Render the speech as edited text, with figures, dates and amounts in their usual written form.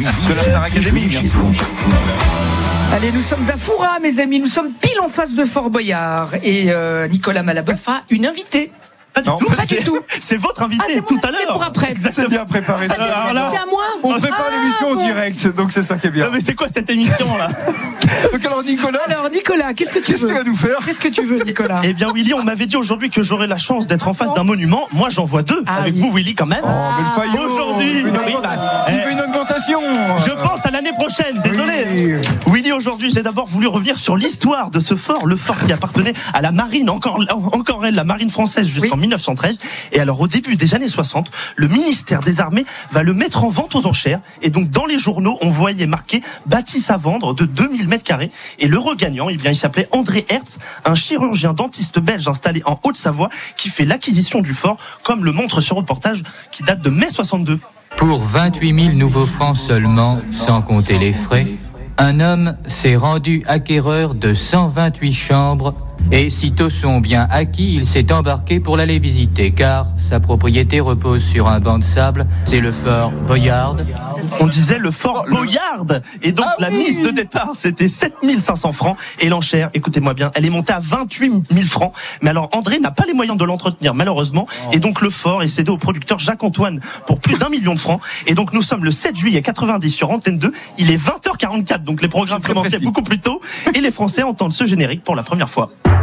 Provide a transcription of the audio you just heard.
de la Star Academy. Allez, nous sommes à Foura, mes amis. Nous sommes pile en face de Fort Boyard. Et Nicolas Malaboeuf a une invitée. Pas du tout. C'est votre invité tout à l'heure. Pour après. C'est bien préparé. C'est à moi. On fait pas l'émission en direct, donc c'est ça qui est bien. Non, mais c'est quoi cette émission là? Donc alors Nicolas, qu'est-ce que tu veux? Qu'est-ce qu'il va nous faire? Qu'est-ce que tu veux, Nicolas? Eh bien, Willy, on m'avait dit aujourd'hui que j'aurais la chance d'être en face d'un monument. Moi, j'en vois deux. Avec vous, Willy, quand même. Oh, mais le Fayot. Aujourd'hui, il fait une augmentation. Je pense à l'année prochaine. Désolé. Willy, aujourd'hui, j'ai d'abord voulu revenir sur l'histoire de ce fort. Le fort qui appartenait à la marine, encore elle, la marine française, jusqu'en 1913. Et alors, au début des années 60, le ministère des Armées va le mettre en vente aux enchères. Et donc, dans les journaux, on voyait marqué bâtisse à vendre de 2000 mètres carrés. Et le regagnant, il s'appelait André Hertz, un chirurgien dentiste belge installé en Haute-Savoie, qui fait l'acquisition du fort, comme le montre ce reportage qui date de mai 62. Pour 28 000 nouveaux francs seulement, sans compter les frais, un homme s'est rendu acquéreur de 128 chambres et sitôt son bien acquis, il s'est embarqué pour l'aller visiter car sa propriété repose sur un banc de sable. C'est le fort Boyard. On disait le fort Boyard. Et donc la mise de départ, c'était 7 500 francs. Et l'enchère, écoutez-moi bien, elle est montée à 28 000 francs. Mais alors André n'a pas les moyens de l'entretenir, malheureusement. Et donc le fort est cédé au producteur Jacques-Antoine pour plus d'1 million de francs. Et donc nous sommes le 7 juillet 90 sur Antenne 2. Il est 20h44, donc les programmes commençaient beaucoup plus tôt. Et les Français entendent ce générique pour la première fois.